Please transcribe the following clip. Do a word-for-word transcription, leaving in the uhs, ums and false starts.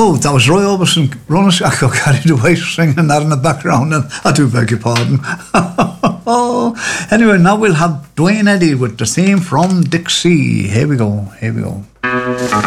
Oh, that was Roy Orbison, Ronald Shacko carried away singing that in the background, and I do beg your pardon. Oh, anyway, now we'll have Dwayne Eddy with the theme from Dixie. Here we go, here we go.